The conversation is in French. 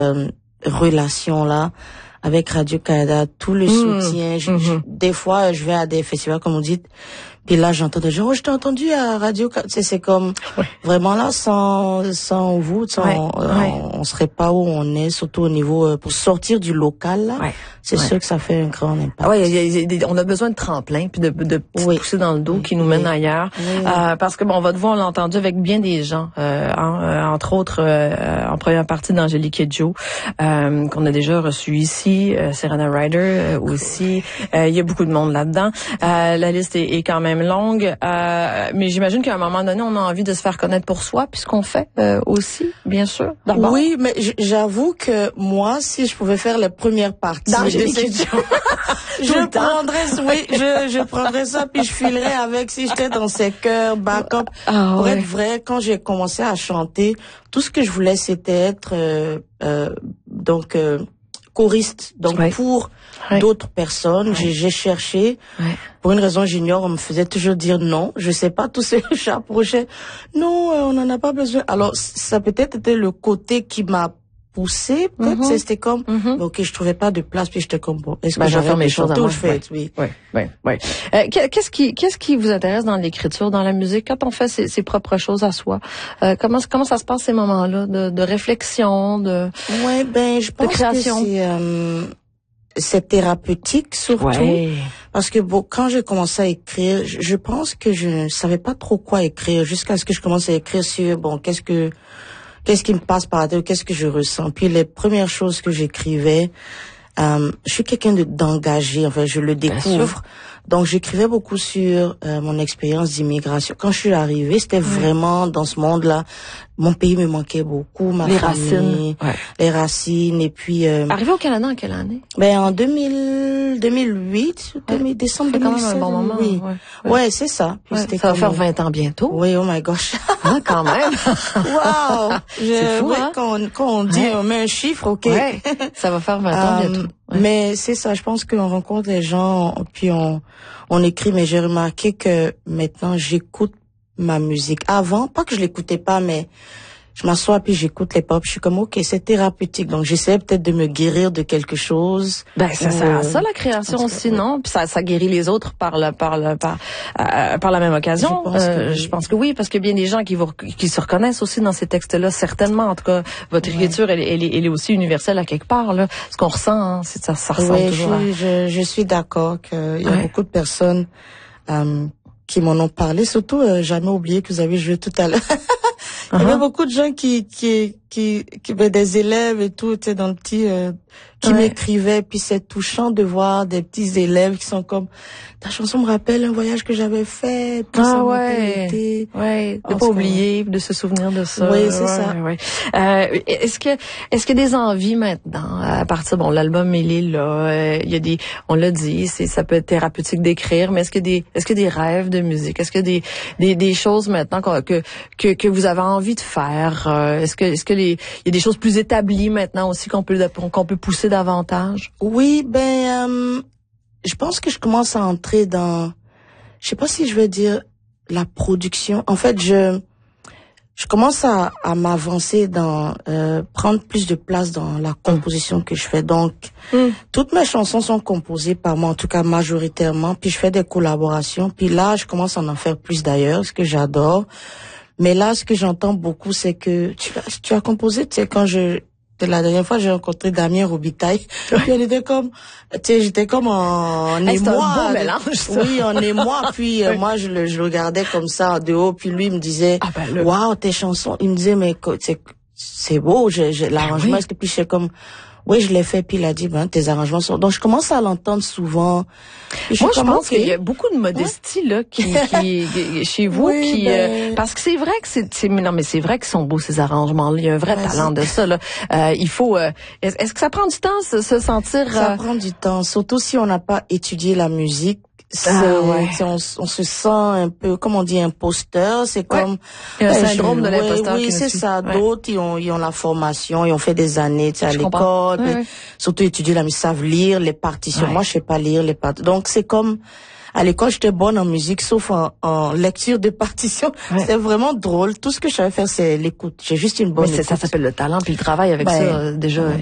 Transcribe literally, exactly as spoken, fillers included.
euh, relation-là avec Radio-Canada, tout le mmh. soutien. Je, mmh. je, des fois, je vais à des festivals, comme on dit, puis là, j'entends des gens, oh, je t'ai entendu à Radio, tu sais, c'est comme, ouais. vraiment là, sans, sans vous, sans, ouais. Euh, ouais. On, on serait pas où on est, surtout au niveau, euh, pour sortir du local, là. Ouais. C'est ouais. sûr que ça fait un grand impact. Ah ouais, y a, y a, on a besoin de tremplin, puis de, de petites oui. poussées dans le dos oui. qui nous mènent oui. ailleurs. Oui. Euh, parce que bon, votre voix, on l'a entendu avec bien des gens, euh, en, euh, entre autres, euh, en première partie d'Angélique Kidjo, euh, qu'on a déjà reçu ici, euh, Serena Ryder euh, aussi. Il euh, y a beaucoup de monde là-dedans. Euh, la liste est, est quand même longue, euh, mais j'imagine qu'à un moment donné, on a envie de se faire connaître pour soi, puis ce qu'on fait euh, aussi, bien sûr. D'abord. Oui, mais j'avoue que moi, si je pouvais faire les premières parties, dans je prendrais, oui, je, je prendrais ça puis je filerais avec si j'étais dans ces chœurs, backup. Ah, pour ouais. être vrai, quand j'ai commencé à chanter, tout ce que je voulais, c'était être euh, euh, donc euh, choriste. Donc ouais. pour ouais. d'autres personnes, ouais. j'ai, j'ai cherché. Ouais. Pour une raison j'ignore, on me faisait toujours dire non. Je sais pas, tous ces j'approchais. Non, euh, on n'en a pas besoin. Alors ça peut-être était le côté qui m'a poussé, peut-être, mm-hmm. c'était comme, mm-hmm. ok, je trouvais pas de place, puis j'étais comme, bon, est-ce que ben, je vais faire mes choses à moi? Je fais, oui. Oui, oui, oui. Euh, qu'est-ce qui, qu'est-ce qui vous intéresse dans l'écriture, dans la musique, quand on fait ses, ses propres choses à soi? Euh, comment, comment ça se passe ces moments-là de, de réflexion, de, ouais, ben, je pense de création? Que c'est, euh, c'est thérapeutique, surtout. Ouais. Parce que bon, quand j'ai commencé à écrire, je, je pense que je ne savais pas trop quoi écrire, jusqu'à ce que je commence à écrire sur, bon, qu'est-ce que, Qu'est-ce qui me passe par la tête, qu'est-ce que je ressens. Puis les premières choses que j'écrivais, euh, je suis quelqu'un de, d'engagé, enfin je le découvre. Donc j'écrivais beaucoup sur euh, mon expérience d'immigration. Quand je suis arrivée, c'était oui. vraiment dans ce monde-là. Mon pays me manquait beaucoup, ma les famille, racines, ouais. les racines, et puis. Euh, Arrivé au Canada en quelle année? Ben en deux mille, deux mille huit, ouais. deux mille, décembre deux mille sept. C'est quand même un bon moment. Oui, ouais, ouais. ouais c'est ça. Puis ouais, c'était ça va comme... faire vingt ans bientôt. Oui, oh my gosh. Ah, quand même. Wow. C'est fou, hein? Quand on, quand on dit, ouais. on met un chiffre, ok. Ouais. Ça va faire vingt ans bientôt. Ouais. Mais c'est ça, je pense qu'on rencontre des gens, puis on, on écrit, mais j'ai remarqué que maintenant j'écoute ma musique. Avant, pas que je l'écoutais pas, mais je m'assois puis j'écoute les pop, je suis comme ok, c'est thérapeutique. Donc j'essaie peut-être de me guérir de quelque chose. Ben ça ou, sert à ça la création aussi, que, non? Puis ça ça guérit les autres par la par la par euh, par la même occasion. Je pense, euh, que oui. je pense que oui, parce qu'il y a bien des gens qui vous qui se reconnaissent aussi dans ces textes-là, certainement. En tout cas, votre ouais. écriture elle, elle, elle est aussi universelle à quelque part là. Ce qu'on ressent, hein, c'est ça ça ressemble oui, toujours. Je, à... je je suis d'accord qu'il y a ouais. beaucoup de personnes euh, qui m'en ont parlé. Surtout, euh, jamais oublié que vous avez joué tout à l'heure. Il y avait uh-huh. beaucoup de gens qui, qui, qui, qui, ben, des élèves et tout, tu sais, dans le petit, euh, qui ouais. m'écrivaient, puis c'est touchant de voir des petits élèves qui sont comme, ta chanson me rappelle un voyage que j'avais fait, puis ah ça ouais, été. ouais, de pas oublier, de se souvenir de ça. Oui, c'est ouais, ça. Ouais. Euh, est-ce que, est-ce qu'il y a des envies maintenant, à partir, bon, l'album, il est là, il y a des, on l'a dit, c'est, ça peut être thérapeutique d'écrire, mais est-ce qu'il y a des, est-ce qu'il y a des rêves de musique? Est-ce qu'il y a des, des, des choses maintenant que, que, que vous avez envie de faire? Est-ce que, est-ce que les, il y a des choses plus établies maintenant aussi qu'on peut, qu'on peut pousser davantage? Oui, ben, euh, je pense que je commence à entrer dans, je sais pas si je vais dire la production. En fait, je, je commence à, à m'avancer dans, euh, prendre plus de place dans la composition mmh. que je fais. Donc, mmh. toutes mes chansons sont composées par moi, en tout cas majoritairement. Puis je fais des collaborations. Puis là, je commence à en faire plus d'ailleurs, ce que j'adore. Mais là, ce que j'entends beaucoup, c'est que tu as, tu as composé, tu sais, quand je, la dernière fois, j'ai rencontré Damien Robitaille. Puis on était comme, tu sais, j'étais comme en, en hey, émoi. C'est un beau mélange, ça. Oui, en émoi. Puis euh, moi, je le, je le regardais comme ça de haut. Puis lui, il me disait, ah ben, le... waouh, tes chansons. Il me disait, mais c'est, c'est beau, je, je, l'arrangement. Est-ce que puis j'étais comme, oui, je l'ai fait, puis il a dit, ben, tes arrangements sont... Donc, je commence à l'entendre souvent. Je Moi, je pense okay. qu'il y a beaucoup de modestie, ouais. là, qui, qui, chez vous, oui, qui, ben... euh, parce que c'est vrai que c'est, c'est, non, mais c'est vrai qu'ils sont beaux, ces arrangements-là. Il y a un vrai ouais, talent c'est... de ça, là. Euh, il faut, euh, est-ce, est-ce que ça prend du temps, se, se sentir... Ça euh... prend du temps, surtout si on n'a pas étudié la musique. C'est, ah, ouais. on, on se sent un peu, comme on dit, imposteur. C'est comme... Ouais. Il y a un ben, syndrome je, de l'imposteur. Oui, oui c'est ça. Ouais. D'autres, ils ont, ils ont la formation, ils ont fait des années, tu sais, à je l'école. Ouais, ouais. Surtout étudier la musique, savent lire les partitions. Ouais. Moi, je sais pas lire les partitions. Donc, c'est comme... À l'école, j'étais bonne en musique, sauf en, en lecture de partition. Ouais. C'est vraiment drôle. Tout ce que je savais faire, c'est l'écoute. J'ai juste une bonne Mais écoute. Ça s'appelle le talent, puis le travail avec ben, ça, euh, déjà. Ouais.